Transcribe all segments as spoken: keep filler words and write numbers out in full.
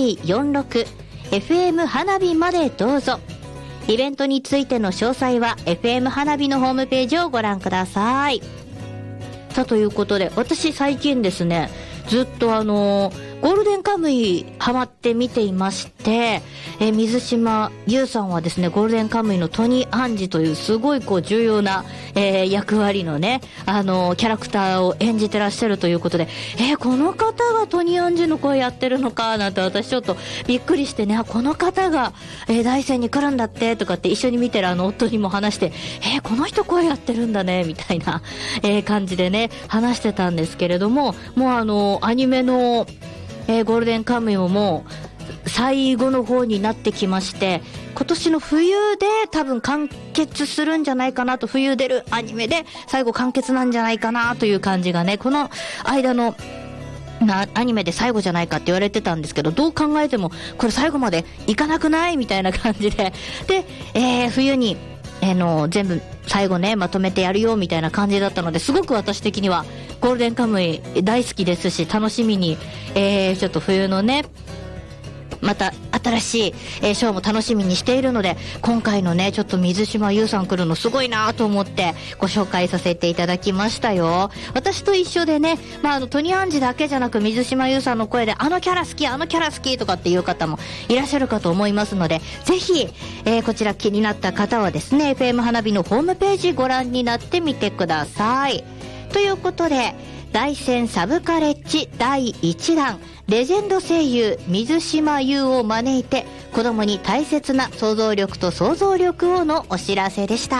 いよんろく エフエム 花火までどうぞ。イベントについての詳細は エフエム 花火のホームページをご覧ください。さあ、ということで、私最近ですね、ずっとあのー、ゴールデンカムイハマって見ていまして、えー、水島優さんはですね、ゴールデンカムイのトニー・アンジというすごいこう重要な、えー、役割のね、あのー、キャラクターを演じてらっしゃるということで、えー、この方がトニー・アンジの声やってるのかなんて私ちょっとびっくりしてね、あ、この方が、えー、大戦に来るんだってとかって一緒に見てるあの夫にも話して、えー、この人声やってるんだねみたいな、えー、感じでね話してたんですけれども、もうあのー、アニメのえー、ゴールデンカムイももう最後の方になってきまして、今年の冬で多分完結するんじゃないかなと、冬出るアニメで最後完結なんじゃないかなという感じがね、この間のなアニメで最後じゃないかって言われてたんですけど、どう考えてもこれ最後までいかなくないみたいな感じで、で、えー、冬にえー、の全部最後ねまとめてやるよみたいな感じだったので、すごく私的にはゴールデンカムイ大好きですし、楽しみに、えー、ちょっと冬のねまた新しい、えー、ショーも楽しみにしているので、今回のねちょっと水島優さん来るのすごいなと思ってご紹介させていただきましたよ。私と一緒でね、まあ、あのトニアンジだけじゃなく水島優さんの声であのキャラ好きあのキャラ好きとかっていう方もいらっしゃるかと思いますので、ぜひ、えー、こちら気になった方はですね エフエム 花火のホームページご覧になってみてください。ということで、大戦サブカレッジだいいちだんレジェンド声優水島優を招いて、子供に大切な想像力と想像力をのお知らせでした。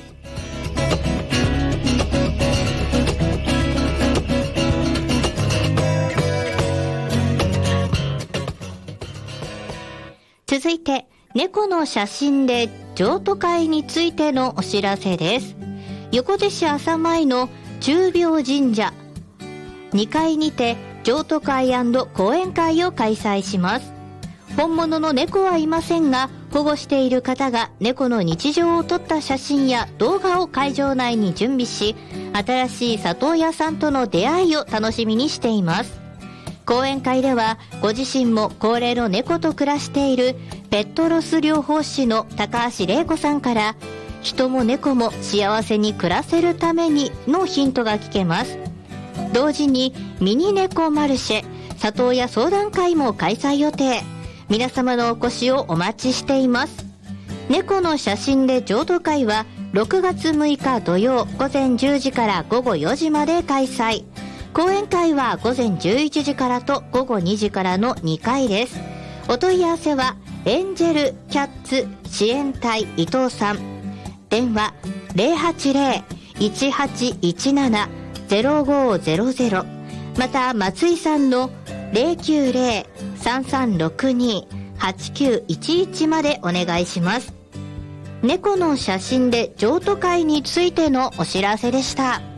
続いて、猫の写真で譲渡会についてのお知らせです。横手市朝前の中病神社にかいにて譲渡会&講演会を開催します。本物の猫はいませんが、保護している方が猫の日常を撮った写真や動画を会場内に準備し、新しい里親さんとの出会いを楽しみにしています。講演会では、ご自身も高齢の猫と暮らしているペットロス療法士の高橋玲子さんから、人も猫も幸せに暮らせるためにのヒントが聞けます。同時にミニ猫マルシェ里親相談会も開催予定。皆様のお越しをお待ちしています。猫の写真で譲渡会はろくがつむいか土曜午前じゅうじから午後よじまで開催。講演会は午前じゅういちじからと午後にじからのにかいです。お問い合わせはエンジェルキャッツ支援隊伊藤さん、電話 ゼロはちゼロ いちはちいちなな ゼロごゼロゼロ、また松井さんの ゼロきゅうゼロ さんさんろくに はちきゅういちいちまでお願いします。猫の写真で譲渡会についてのお知らせでした。